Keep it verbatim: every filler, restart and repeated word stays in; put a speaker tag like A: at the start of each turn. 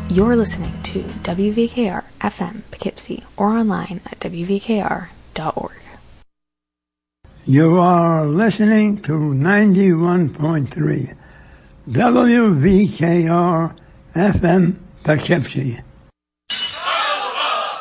A: You're listening to W V K R F M Poughkeepsie or online at W V K R dot org.
B: You are listening to ninety-one point three W V K R F M Poughkeepsie.